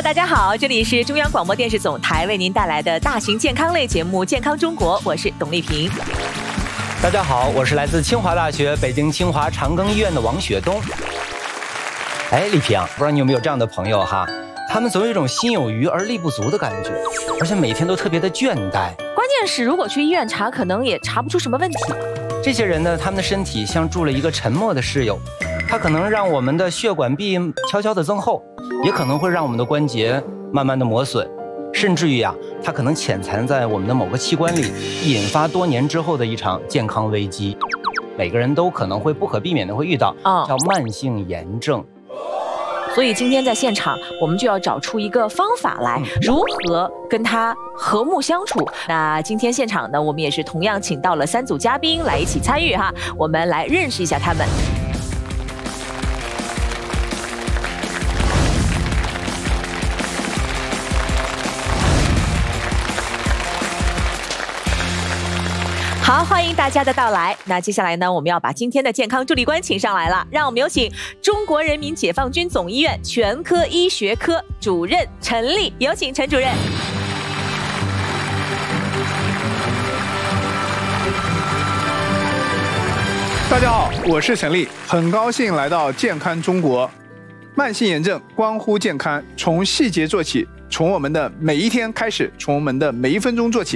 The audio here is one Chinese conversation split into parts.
大家好，这里是中央广播电视总台为您带来的大型健康类节目《健康中国》，我是董丽萍。 大家好，我是来自清华大学北京清华长庚医院的王雪东。哎，丽萍，不知道你有没有这样的朋友哈？他们总有一种心有余而力不足的感觉，而且每天都特别的倦怠。 关键是，如果去医院查，可能也查不出什么问题。 这些人呢，他们的身体像住了一个沉默的室友，它可能让我们的血管壁悄悄的增厚，也可能会让我们的关节慢慢的磨损，甚至于它可能潜藏在我们的某个器官里，引发多年之后的一场健康危机。每个人都可能会不可避免的会遇到，叫慢性炎症。 所以今天在现场，我们就要找出一个方法来，如何跟他和睦相处。那今天现场呢，我们也是同样请到了3组嘉宾来一起参与哈，我们来认识一下他们。好，欢迎大家的到来。那接下来呢，我们要把今天的健康助力官请上来了，让我们有请中国人民解放军总医院全科医学科主任陈丽，有请陈主任。 大家好，我是陈丽，很高兴来到健康中国。慢性炎症关乎健康，从细节做起，从我们的每一天开始，从我们的每1分钟做起。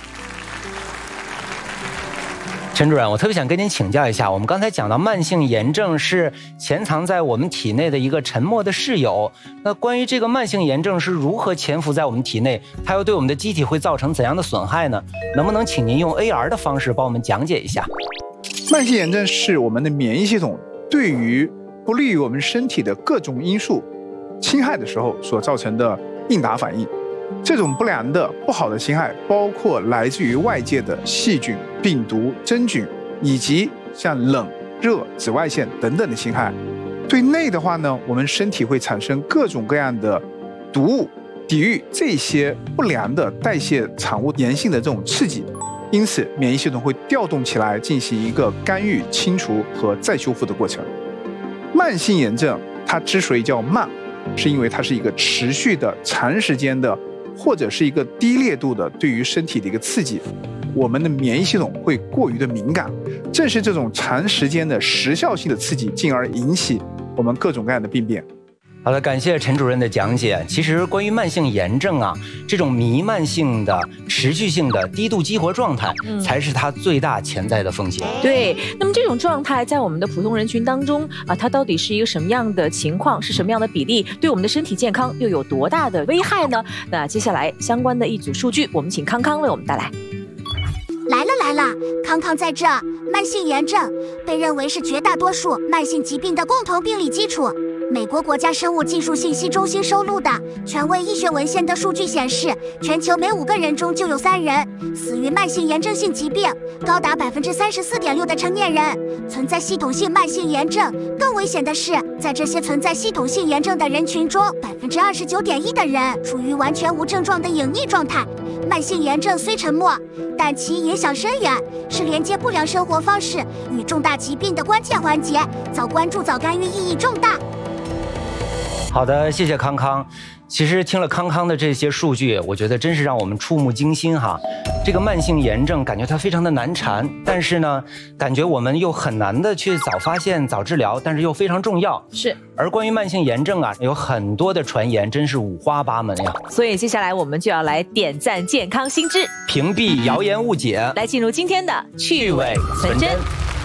陈主任，我特别想跟您请教一下，我们刚才讲到慢性炎症是潜藏在我们体内的一个沉默的室友，那关于这个慢性炎症是如何潜伏在我们体内，它又对我们的机体会造成怎样的损害呢？能不能请您用 AR 的方式帮我们讲解一下？ 慢性炎症是我们的免疫系统对于不利于我们身体的各种因素侵害的时候所造成的应答反应。这种不良的不好的侵害包括来自于外界的细菌、病毒、真菌，以及像冷、热、紫外线等等的侵害。对内的话呢，我们身体会产生各种各样的毒物，抵御这些不良的代谢产物炎性的这种刺激，因此免疫系统会调动起来进行一个干预、清除和再修复的过程。慢性炎症它之所以叫慢，是因为它是一个持续的、长时间的，或者是一个低烈度的对于身体的一个刺激，我们的免疫系统会过于的敏感，正是这种长时间的时效性的刺激，进而引起我们各种各样的病变。 好的，感谢陈主任的讲解。其实关于慢性炎症这种弥漫性的、持续性的低度激活状态，才是它最大潜在的风险。 对，那么这种状态在我们的普通人群当中它到底是一个什么样的情况，是什么样的比例，对我们的身体健康又有多大的危害呢？那接下来相关的一组数据，我们请康康为我们带来。 来了，康康在这。慢性炎症被认为是绝大多数慢性疾病的共同病理基础。美国国家生物技术信息中心收录的权威医学文献的数据显示，全球每5个人中就有3人死于慢性炎症性疾病，高达34.6%的成年人存在系统性慢性炎症。更危险的是，在这些存在系统性炎症的人群中，29.1%的人处于完全无症状的隐匿状态。慢性炎症虽沉默，但其影响深远，是连接不良生活方式与重大疾病的关键环节。早关注早干预意义重大。 好的，谢谢康康。其实听了康康的这些数据，我觉得真是让我们触目惊心哈。这个慢性炎症感觉它非常的难缠，但是呢，感觉我们又很难的去早发现、早治疗，但是又非常重要。 是。 而关于慢性炎症有很多的传言，真是五花八门呀。 所以接下来我们就要来点赞健康新知， 屏蔽谣言误解， 来进入今天的趣味存真。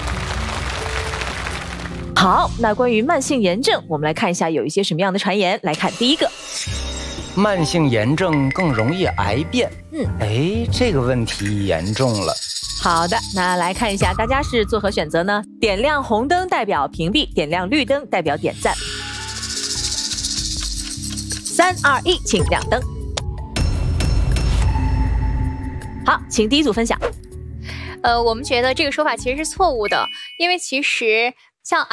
好，那关于慢性炎症，我们来看一下有一些什么样的传言。来看第一个， 慢性炎症更容易癌变。这个问题严重了。 好的，那来看一下大家是作何选择呢？点亮红灯代表屏蔽，点亮绿灯代表点赞。3、2、1，请亮灯。好，请第一组分享。 我们觉得这个说法其实是错误的，因为其实像